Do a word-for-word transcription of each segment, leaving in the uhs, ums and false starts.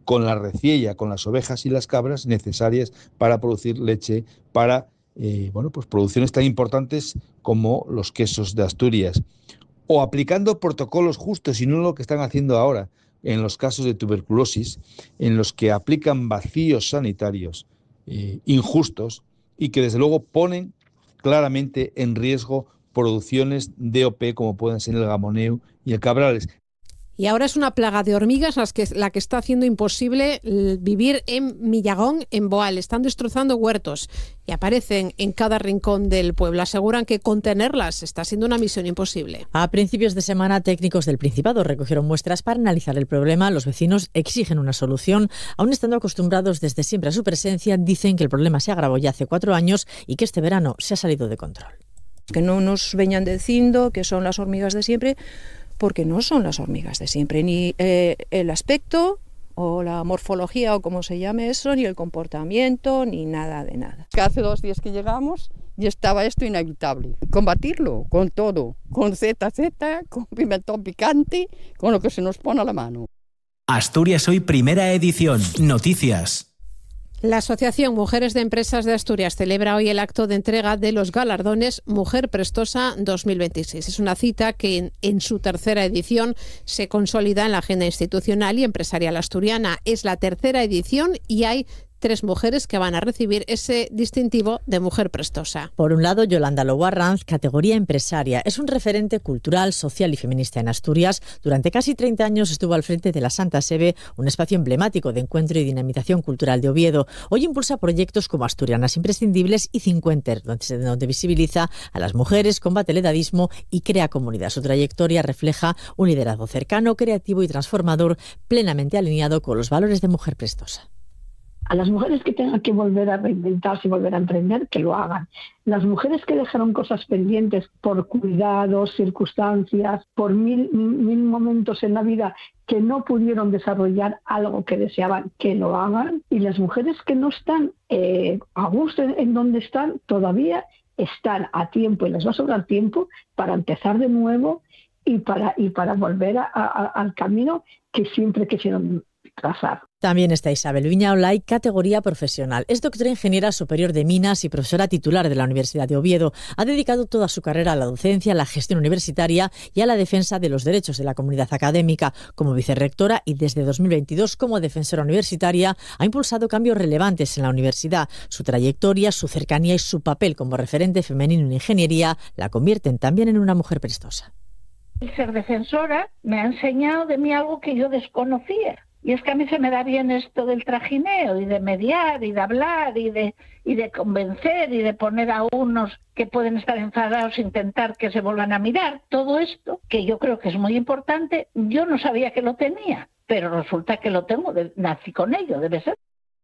con la reciella, con las ovejas y las cabras necesarias para producir leche, para eh, bueno, pues producciones tan importantes como los quesos de Asturias. O aplicando protocolos justos y no lo que están haciendo ahora en los casos de tuberculosis, en los que aplican vacíos sanitarios eh, injustos y que desde luego ponen claramente en riesgo producciones de O P como pueden ser el gamoneu y el cabrales. Y ahora es una plaga de hormigas las que, la que está haciendo imposible vivir en Millagón, en Boal. Están destrozando huertos y aparecen en cada rincón del pueblo. Aseguran que contenerlas está siendo una misión imposible. A principios de semana, técnicos del Principado recogieron muestras para analizar el problema. Los vecinos exigen una solución. Aún estando acostumbrados desde siempre a su presencia, dicen que el problema se agravó ya hace cuatro años y que este verano se ha salido de control. Que no nos veñan diciendo que son las hormigas de siempre, porque no son las hormigas de siempre, ni eh, el aspecto o la morfología o como se llame eso, ni el comportamiento, ni nada de nada. Que hace dos días que llegamos y estaba esto inevitable. Combatirlo con todo, con Z Z, con pimentón picante, con lo que se nos pone a la mano. Asturias Hoy, primera edición. Noticias. La Asociación Mujeres de Empresas de Asturias celebra hoy el acto de entrega de los galardones Mujer Prestosa dos mil veintiséis. Es una cita que en, en su tercera edición se consolida en la agenda institucional y empresarial asturiana. Es la tercera edición y hay tres mujeres que van a recibir ese distintivo de mujer prestosa. Por un lado, Yolanda Lobo Arranz, categoría empresaria. Es un referente cultural, social y feminista en Asturias. Durante casi treinta años estuvo al frente de la Santa Sebe, un espacio emblemático de encuentro y dinamización cultural de Oviedo. Hoy impulsa proyectos como Asturianas Imprescindibles y Cincuenter, donde, donde visibiliza a las mujeres, combate el edadismo y crea comunidad. Su trayectoria refleja un liderazgo cercano, creativo y transformador, plenamente alineado con los valores de mujer prestosa. A las mujeres que tengan que volver a reinventarse y volver a emprender, que lo hagan. Las mujeres que dejaron cosas pendientes por cuidados, circunstancias, por mil, mil momentos en la vida que no pudieron desarrollar algo que deseaban, que lo hagan. Y las mujeres que no están eh, a gusto en, en donde están, todavía están a tiempo y les va a sobrar tiempo para empezar de nuevo y para, y para volver a, a, al camino que siempre quisieron trazar. También está Isabel Viñaolay, categoría profesional. Es doctora ingeniera superior de minas y profesora titular de la Universidad de Oviedo. Ha dedicado toda su carrera a la docencia, a la gestión universitaria y a la defensa de los derechos de la comunidad académica. Como vicerrectora y desde dos mil veintidós como defensora universitaria, ha impulsado cambios relevantes en la universidad. Su trayectoria, su cercanía y su papel como referente femenino en ingeniería la convierten también en una mujer prestosa. El ser defensora me ha enseñado de mí algo que yo desconocía. Y es que a mí se me da bien esto del trajineo y de mediar y de hablar y de, y de convencer y de poner a unos que pueden estar enfadados, intentar que se vuelvan a mirar. Todo esto, que yo creo que es muy importante, yo no sabía que lo tenía, pero resulta que lo tengo, de, nací con ello, debe ser.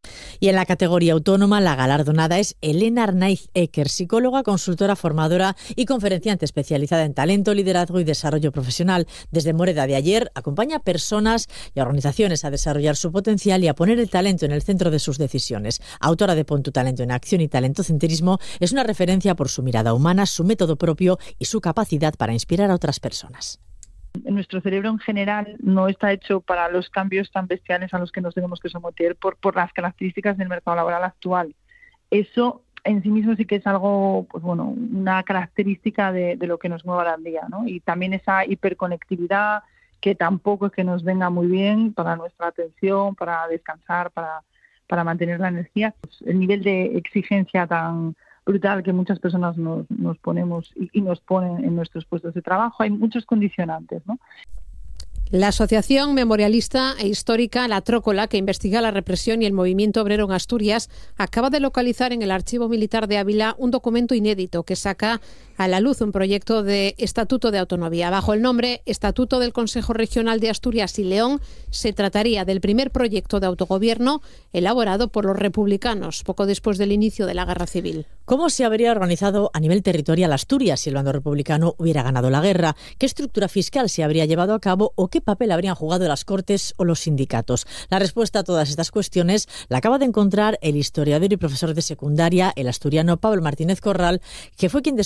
Y en la categoría autónoma, la galardonada es Elena Arnaiz Eker, psicóloga, consultora, formadora y conferenciante especializada en talento, liderazgo y desarrollo profesional. Desde Moreda de ayer, acompaña a personas y a organizaciones a desarrollar su potencial y a poner el talento en el centro de sus decisiones. Autora de Pon tu talento en acción y talentocentrismo, es una referencia por su mirada humana, su método propio y su capacidad para inspirar a otras personas. Nuestro cerebro en general no está hecho para los cambios tan bestiales a los que nos tenemos que someter por, por las características del mercado laboral actual. Eso en sí mismo sí que es algo, pues bueno, una característica de, de lo que nos mueve al día, ¿no? Y también esa hiperconectividad que tampoco es que nos venga muy bien para nuestra atención, para descansar, para, para mantener la energía. Pues el nivel de exigencia tan brutal que muchas personas nos, nos ponemos y, y nos ponen en nuestros puestos de trabajo, hay muchos condicionantes, ¿no? La Asociación Memorialista e Histórica La Trócola, que investiga la represión y el movimiento obrero en Asturias, acaba de localizar en el Archivo Militar de Ávila un documento inédito que saca a la luz un proyecto de Estatuto de Autonomía. Bajo el nombre Estatuto del Consejo Regional de Asturias y León, se trataría del primer proyecto de autogobierno elaborado por los republicanos poco después del inicio de la Guerra Civil. ¿Cómo se habría organizado a nivel territorial Asturias si el bando republicano hubiera ganado la guerra? ¿Qué estructura fiscal se habría llevado a cabo o qué papel habrían jugado las Cortes o los sindicatos? La respuesta a todas estas cuestiones la acaba de encontrar el historiador y profesor de secundaria, el asturiano Pablo Martínez Corral, que fue quien descubrió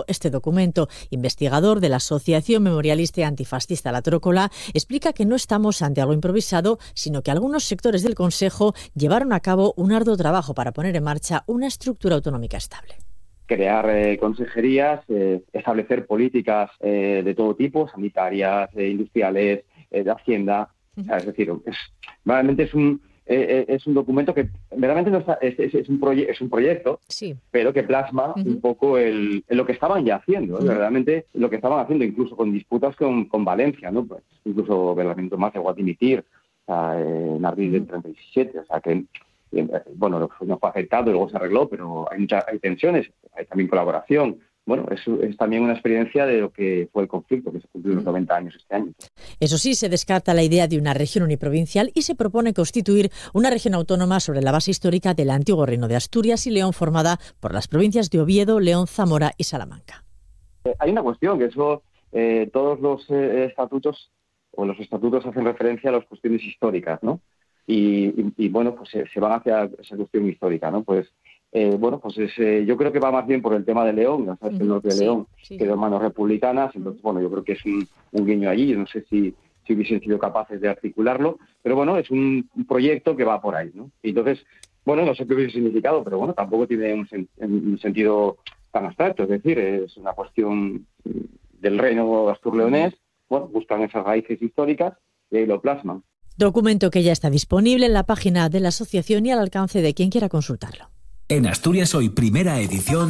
este documento. Investigador de la Asociación Memorialista y Antifascista La Trócola, explica que no estamos ante algo improvisado, sino que algunos sectores del Consejo llevaron a cabo un arduo trabajo para poner en marcha una estructura autonómica estable. Crear eh, consejerías, eh, establecer políticas eh, de todo tipo, sanitarias, eh, industriales, eh, de Hacienda. Uh-huh. O sea, es decir, es, realmente es un eh, es un documento que verdaderamente no está, es, es, es, un proye- es un proyecto, sí, pero que plasma uh-huh. un poco el, el lo que estaban ya haciendo, uh-huh. verdaderamente lo que estaban haciendo, incluso con disputas con, con Valencia, ¿no? Pues, incluso Verlamento más llegó a dimitir, o sea, eh, en abril del treinta y siete, o sea que bueno, no fue afectado, luego se arregló, pero hay muchas hay tensiones, hay también colaboración. Bueno, es, es también una experiencia de lo que fue el conflicto, que se cumplió los noventa años este año. Eso sí, se descarta la idea de una región uniprovincial y se propone constituir una región autónoma sobre la base histórica del antiguo Reino de Asturias y León, formada por las provincias de Oviedo, León, Zamora y Salamanca. Eh, hay una cuestión, que eso, eh, todos los eh, estatutos, o los estatutos hacen referencia a las cuestiones históricas, ¿no? Y, y, y bueno, pues se, se van hacia esa cuestión histórica, ¿no? Pues Eh, bueno, pues es, eh, yo creo que va más bien por el tema de León, ¿no? ¿Sabes? El norte de sí, León, sí. que de manos republicanas, entonces, bueno, yo creo que es un, un guiño allí, yo no sé si, si hubiesen sido capaces de articularlo, pero bueno, es un, un proyecto que va por ahí, ¿no? Y entonces, bueno, no sé qué hubiese significado, pero bueno, tampoco tiene un, sen- un sentido tan abstracto, es decir, es una cuestión del reino asturleonés, bueno, buscan esas raíces históricas y ahí lo plasman. Documento que ya está disponible en la página de la asociación y al alcance de quien quiera consultarlo. En Asturias Hoy, primera edición,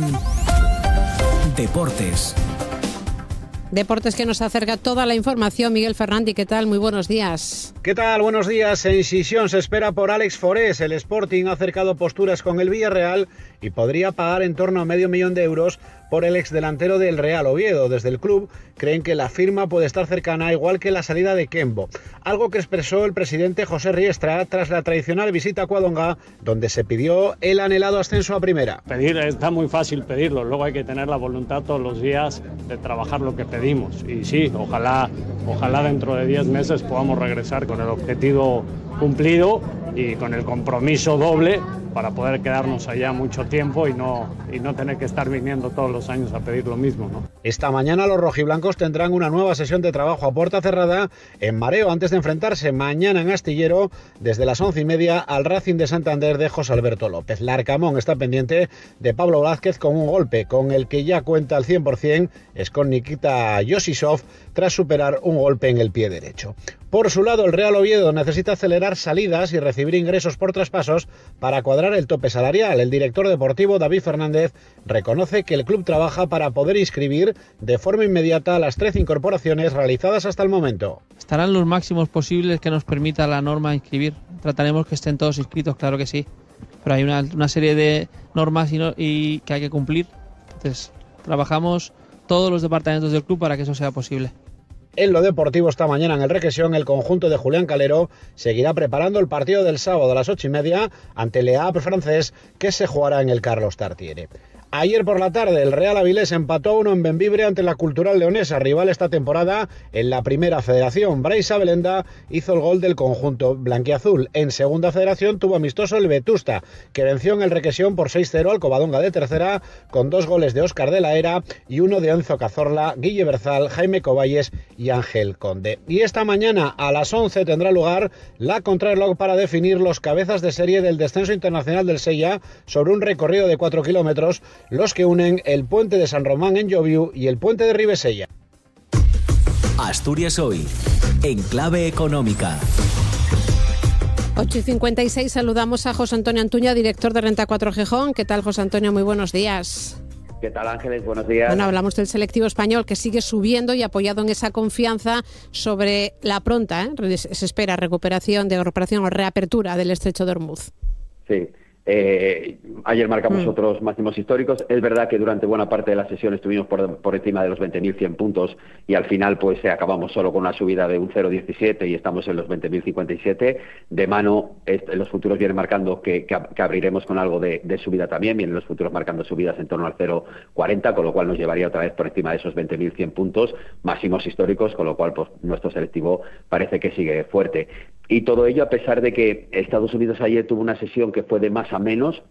Deportes. Deportes que nos acerca toda la información. Miguel Ferrandi, ¿qué tal? Muy buenos días. ¿Qué tal? Buenos días. En Sisión se espera por Alex Forés. El Sporting ha acercado posturas con el Villarreal y podría pagar en torno a medio millón de euros por el exdelantero del Real Oviedo. Desde el club creen que la firma puede estar cercana, igual que la salida de Kembo, algo que expresó el presidente José Riestra tras la tradicional visita a Cuadonga, donde se pidió el anhelado ascenso a primera. Pedir está muy fácil pedirlo, luego hay que tener la voluntad todos los días de trabajar lo que pedimos, y sí, ojalá, ojalá dentro de diez meses podamos regresar con el objetivo cumplido y con el compromiso doble para poder quedarnos allá mucho tiempo y no, y no tener que estar viniendo todos los años a pedir lo mismo, ¿no? Esta mañana los rojiblancos tendrán una nueva sesión de trabajo a puerta cerrada en Mareo antes de enfrentarse mañana en Astillero desde las once y media al Racing de Santander de José Alberto López. Larcamón está pendiente de Pablo Blázquez con un golpe con el que ya cuenta al cien por ciento, es con Nikita Yosisov tras superar un golpe en el pie derecho. Por su lado, el Real Oviedo necesita acelerar salidas y recibir ingresos por traspasos para cuadrar el tope salarial. El director deportivo, David Fernández, reconoce que el club trabaja para poder inscribir de forma inmediata las trece incorporaciones realizadas hasta el momento. Estarán los máximos posibles que nos permita la norma inscribir. Trataremos que estén todos inscritos, claro que sí. Pero hay una, una serie de normas y, no, y que hay que cumplir. Entonces, trabajamos todos los departamentos del club para que eso sea posible. En lo deportivo, esta mañana en el Requesión, el conjunto de Julián Calero seguirá preparando el partido del sábado a las ocho y media ante Le Havre francés, que se jugará en el Carlos Tartiere. Ayer por la tarde el Real Avilés empató a uno en Bembibre ante la Cultural Leonesa, rival esta temporada en la Primera Federación. Brais Abelenda hizo el gol del conjunto blanquiazul. En Segunda Federación tuvo amistoso el Vetusta, que venció en el Requesión por seis cero al Covadonga de Tercera, con dos goles de Óscar de la Era y uno de Enzo Cazorla, Guille Berzal, Jaime Coballes y Ángel Conde. Y esta mañana a las once tendrá lugar la contrarreloj para definir los cabezas de serie del descenso internacional del Sella sobre un recorrido de cuatro kilómetros, los que unen el puente de San Román en Lloviu y el puente de Ribesella. Asturias Hoy, en clave económica. ocho y cincuenta y seis, saludamos a José Antonio Antuña, director de Renta cuatro Gijón. ¿Qué tal, José Antonio? Muy buenos días. ¿Qué tal, Ángeles? Buenos días. Bueno, hablamos del selectivo español que sigue subiendo y apoyado en esa confianza sobre la pronta, ¿eh? se espera recuperación de recuperación o reapertura del estrecho de Hormuz. Sí. Eh, ayer marcamos mm. otros máximos históricos. Es verdad que durante buena parte de la sesión estuvimos por, por encima de los veinte mil cien puntos y al final pues eh, acabamos solo con una subida de un cero coma diecisiete y estamos en los veinte mil cincuenta y siete. De mano, este, los futuros vienen marcando que, que, que abriremos con algo de, de subida también. Vienen los futuros marcando subidas en torno al cero coma cuarenta, con lo cual nos llevaría otra vez por encima de esos veinte mil cien puntos, máximos históricos, con lo cual pues nuestro selectivo parece que sigue fuerte. Y todo ello a pesar de que Estados Unidos ayer tuvo una sesión que fue de más a menos,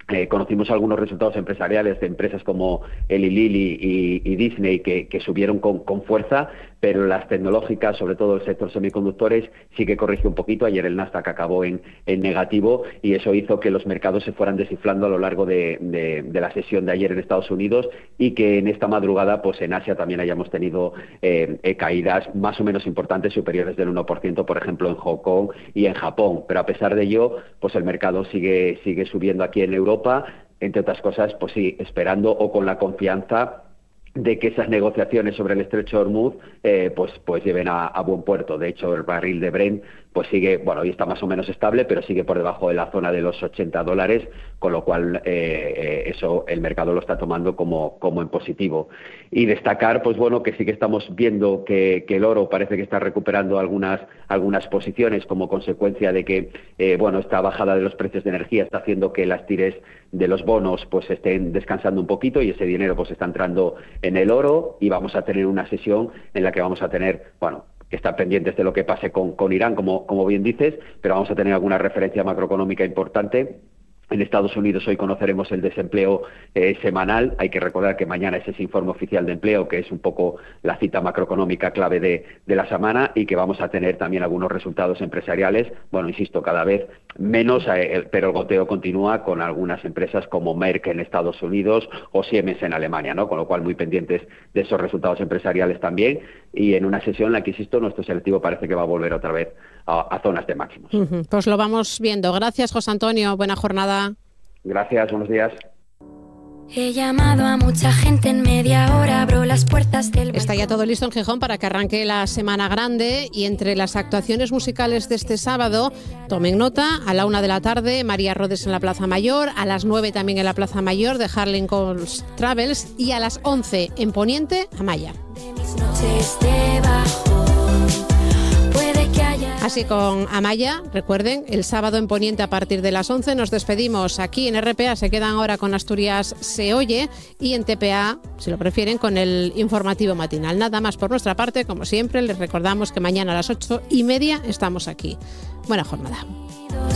Eh, conocimos algunos resultados empresariales de empresas como Eli Lilly y, y Disney que, que subieron con, con fuerza, pero las tecnológicas, sobre todo el sector semiconductores, sí que corrigió un poquito. Ayer el Nasdaq acabó en, en negativo y eso hizo que los mercados se fueran desinflando a lo largo de, de, de la sesión de ayer en Estados Unidos y que en esta madrugada pues en Asia también hayamos tenido eh, eh, caídas más o menos importantes, superiores del uno por ciento, por ejemplo en Hong Kong y en Japón. Pero a pesar de ello, pues el mercado sigue, sigue subiendo aquí en Europa, entre otras cosas, pues sí, esperando o con la confianza de que esas negociaciones sobre el estrecho de Hormuz eh, pues, pues lleven a, a buen puerto. De hecho, el barril de Brent pues sigue, bueno, hoy está más o menos estable, pero sigue por debajo de la zona de los ochenta dólares, con lo cual eh, eh, eso el mercado lo está tomando como, como en positivo. Y destacar, pues bueno, que sí que estamos viendo que, que el oro parece que está recuperando algunas, algunas posiciones como consecuencia de que, eh, bueno, esta bajada de los precios de energía está haciendo que las tires de los bonos pues estén descansando un poquito y ese dinero pues está entrando en el oro y vamos a tener una sesión en la que vamos a tener, bueno, que están pendientes de lo que pase con, con Irán, como, como bien dices, pero vamos a tener alguna referencia macroeconómica importante. En Estados Unidos hoy conoceremos el desempleo eh, semanal. Hay que recordar que mañana es ese informe oficial de empleo, que es un poco la cita macroeconómica clave de, de la semana, y que vamos a tener también algunos resultados empresariales. Bueno, insisto, cada vez menos, eh, pero el goteo continúa con algunas empresas como Merck en Estados Unidos o Siemens en Alemania, ¿no? Con lo cual muy pendientes de esos resultados empresariales también. Y en una sesión en la que, insisto, nuestro selectivo parece que va a volver otra vez a, a zonas de máximos. Uh-huh. Pues lo vamos viendo. Gracias, José Antonio. Buena jornada. Gracias, buenos días. He llamado a mucha gente en media hora, abro las puertas del balcón. Está ya todo listo en Gijón para que arranque la Semana Grande y entre las actuaciones musicales de este sábado, tomen nota, a la una de la tarde María Rodes en la Plaza Mayor, a las nueve también en la Plaza Mayor de Harlem Coles Travels y a las once en Poniente, Amaya. De mis noches de bajón, puede que haya... Así con Amaya, recuerden, el sábado en Poniente a partir de las once nos despedimos. Aquí en R P A se quedan ahora con Asturias Se Oye y en T P A, si lo prefieren, con el informativo matinal. Nada más por nuestra parte, como siempre, les recordamos que mañana a las ocho y media estamos aquí. Buena jornada.